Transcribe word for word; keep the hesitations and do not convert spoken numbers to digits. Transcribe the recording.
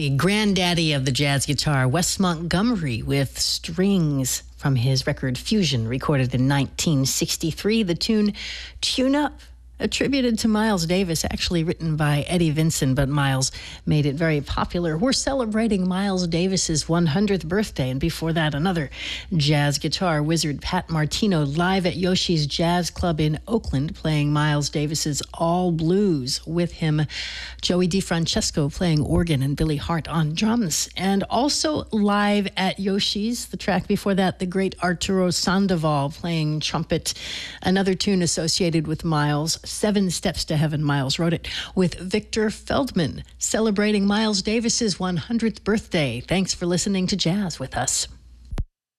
The granddaddy of the jazz guitar, Wes Montgomery, with Strings from his record Fusion, recorded in nineteen sixty-three. The tune Tune Up, attributed to Miles Davis, actually written by Eddie Vinson, but Miles made it very popular. We're celebrating Miles Davis's one hundredth birthday, and before that, another jazz guitar wizard, Pat Martino, live at Yoshi's Jazz Club in Oakland, playing Miles Davis's All Blues. With him, Joey DeFrancesco playing organ and Billy Hart on drums. And also live at Yoshi's, the track before that, the great Arturo Sandoval playing trumpet, another tune associated with Miles, Seven Steps to Heaven. Miles wrote it with Victor Feldman, celebrating Miles Davis's one hundredth birthday. Thanks for listening to Jazz with us.